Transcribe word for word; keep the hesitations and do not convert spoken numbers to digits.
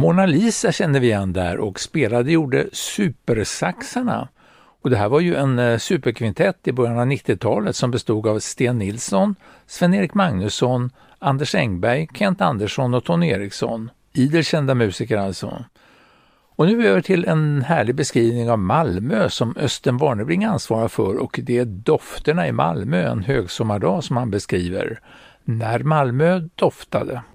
Mona Lisa kände vi igen där och spelade gjorde Supersaxarna. Och det här var ju en superkvintett i början av nittiotalet som bestod av Sten Nilsson, Sven-Erik Magnusson, Anders Engberg, Kent Andersson och Tony Eriksson. Idel kända musiker alltså. Och nu över till en härlig beskrivning av Malmö som Östen Warnerbring ansvarar för, och det är dofterna i Malmö en högsommardag som han beskriver. När Malmö doftade.